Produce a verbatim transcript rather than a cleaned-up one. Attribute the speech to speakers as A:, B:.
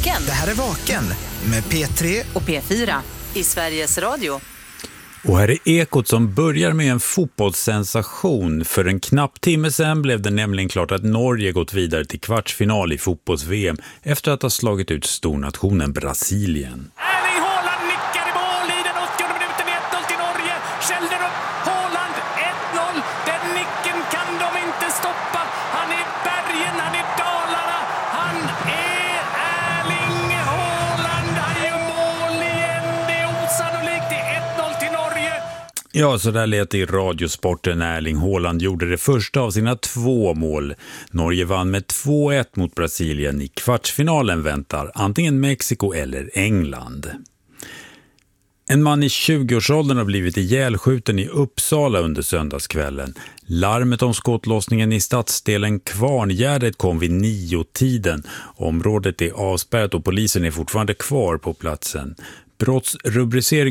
A: Vaken.
B: Det här är Vaken med P tre
A: och P fyra i Sveriges Radio.
C: Och här är Ekot som börjar med en fotbollssensation. För en knapp timme sedan blev det nämligen klart att Norge gått vidare till kvartsfinal i fotbolls-V M efter att ha slagit ut stornationen Brasilien.
D: Erling Haaland nickar i mål i den åttionde minuten, ett noll till Norge. Kjellner upp, Haaland, ett noll. Den nicken kan de inte stoppa. Han är bergen, han är Dalarna. Han är Erling Haaland. Han gör mål igen. Det är osannolikt. Det är ett noll till Norge.
C: Ja, så där lät det i Radiosporten när Erling Haaland gjorde det första av sina två mål. Norge vann med två ett mot Brasilien. I kvartsfinalen väntar antingen Mexiko eller England. En man i tjugoårsåldern har blivit ihjälskjuten i Uppsala under söndagskvällen. Larmet om skottlossningen i stadsdelen Kvarngärdet kom vid nio-tiden. Området är avspärrat och polisen är fortfarande kvar på platsen. Brottsrubricering